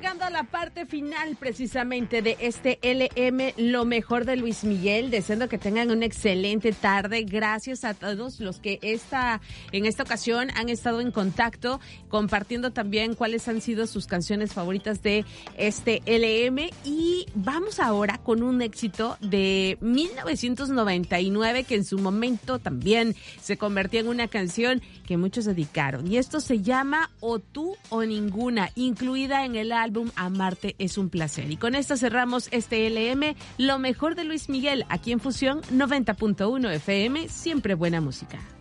llegando a la parte final precisamente de este LM, lo mejor de Luis Miguel, deseando que tengan una excelente tarde. Gracias a todos los que en esta ocasión han estado en contacto, compartiendo también cuáles han sido sus canciones favoritas de este LM. Y vamos ahora con un éxito de 1999 que en su momento también se convirtió en una canción que muchos dedicaron. Y esto se llama O Tú o Ninguna, incluida en el álbum Amarte es un placer. Y con esto cerramos este LM, lo mejor de Luis Miguel, aquí en Fusión 90.1 FM, siempre buena música.